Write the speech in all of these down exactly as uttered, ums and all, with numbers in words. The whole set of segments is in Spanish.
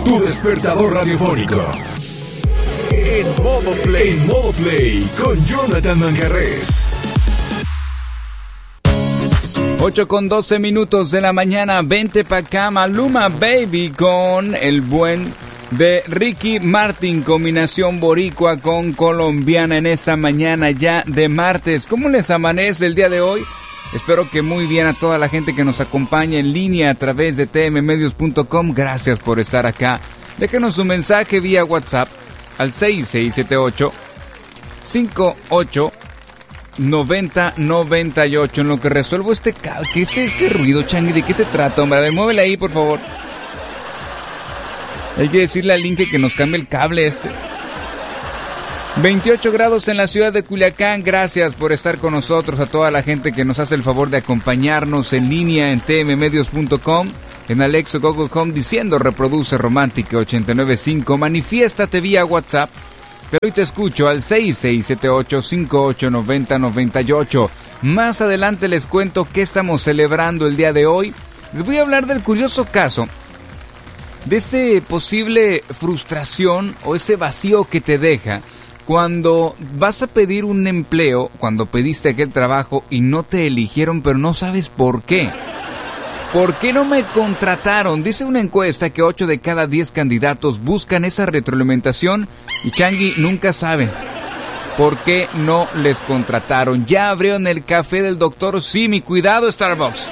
tu despertador radiofónico. En modo play, en modo play, con Jonathan Manjarrés. ocho con doce minutos de la mañana, vente pa' acá, Maluma Baby, con el buen de Ricky Martin, combinación boricua con colombiana en esta mañana ya de martes. ¿Cómo les amanece el día de hoy? Espero que muy bien a toda la gente que nos acompaña en línea a través de t m medios punto com. Gracias por estar acá. Déjenos un mensaje vía WhatsApp al seis seis siete ocho, cinco ocho nueve cero nueve ocho. En lo que resuelvo este cable, ¿qué es este ruido, Changi? ¿De qué se trata, hombre? A ver, muévele ahí, por favor. Hay que decirle al Inge que nos cambie el cable este. veintiocho grados en la ciudad de Culiacán. Gracias por estar con nosotros, a toda la gente que nos hace el favor de acompañarnos en línea en t m medios punto com, en Alexa, Google Home, diciendo reproduce Romántica ochenta y nueve punto cinco. Manifiéstate vía WhatsApp, pero hoy te escucho al seis seis siete ocho, cinco ocho nueve cero nueve ocho. Más adelante les cuento qué estamos celebrando el día de hoy. Les voy a hablar del curioso caso de ese posible frustración o ese vacío que te deja cuando vas a pedir un empleo, cuando pediste aquel trabajo y no te eligieron, pero no sabes por qué. ¿Por qué no me contrataron? Dice una encuesta que ocho de cada diez candidatos buscan esa retroalimentación y Changi nunca saben por qué no les contrataron. Ya abrieron el café del doctor Simi. Cuidado, Starbucks.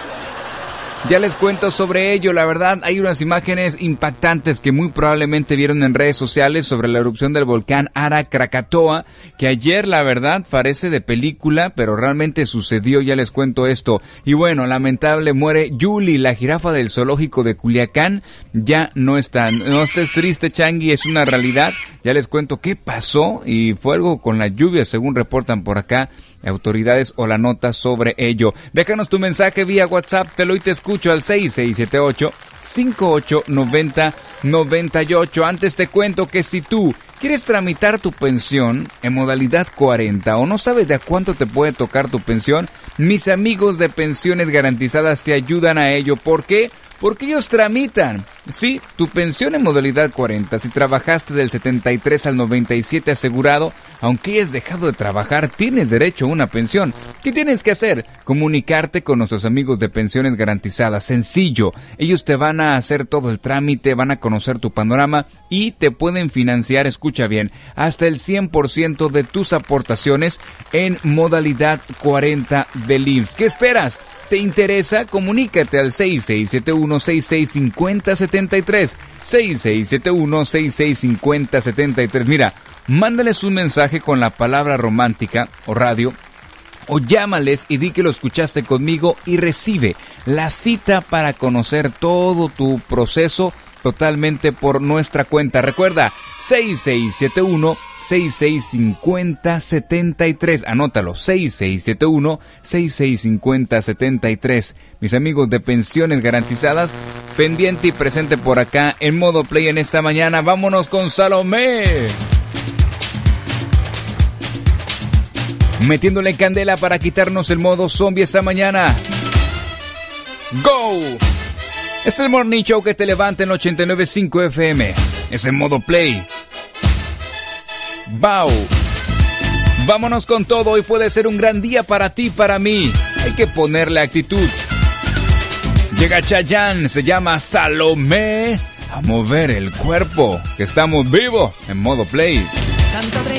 Ya les cuento sobre ello. La verdad, hay unas imágenes impactantes que muy probablemente vieron en redes sociales sobre la erupción del volcán Ara Krakatoa, que ayer, la verdad, parece de película, pero realmente sucedió. Ya les cuento esto. Y bueno, lamentable, muere Yuli, la jirafa del zoológico de Culiacán. Ya no está. No estés triste, Changi, es una realidad. Ya les cuento qué pasó y fue algo con la lluvia, según reportan por acá autoridades, o la nota sobre ello. Déjanos tu mensaje vía WhatsApp, te lo y te escucho al seis seis siete ocho, cinco ocho nueve cero nueve ocho. Antes te cuento que si tú quieres tramitar tu pensión en modalidad cuarenta o no sabes de a cuánto te puede tocar tu pensión, mis amigos de Pensiones Garantizadas te ayudan a ello. ¿Por qué? Porque ellos tramitan, sí, tu pensión en modalidad cuarenta. Si trabajaste del setenta y tres al noventa y siete asegurado, aunque hayas dejado de trabajar, tienes derecho a una pensión. ¿Qué tienes que hacer? Comunicarte con nuestros amigos de Pensiones Garantizadas. Sencillo. Ellos te van a hacer todo el trámite, van a conocer tu panorama y te pueden financiar, escucha bien, hasta el cien por ciento de tus aportaciones en modalidad cuarenta del I M S S. ¿Qué esperas? ¿Te interesa? Comunícate al seis seis siete uno, seis seis cinco cero siete tres. seis seis siete uno, seis seis cinco cero siete tres. Mira, mándales un mensaje con la palabra romántica o radio, o llámales y di que lo escuchaste conmigo y recibe la cita para conocer todo tu proceso totalmente por nuestra cuenta. Recuerda, seis seis siete uno, seis seis cinco cero siete tres. Anótalo, seis seis siete uno, seis seis cinco cero siete tres. Mis amigos de Pensiones Garantizadas, pendiente y presente por acá en modo play en esta mañana. Vámonos con Salomé. Metiéndole candela para quitarnos el modo zombie esta mañana. ¡Go! Es el Morning Show que te levanta en ochenta y nueve punto cinco F M. Es en modo play. ¡Bau! Vámonos con todo. Hoy puede ser un gran día para ti, para mí. Hay que ponerle actitud. Llega Chayanne, se llama Salomé. A mover el cuerpo, que estamos vivos en modo play.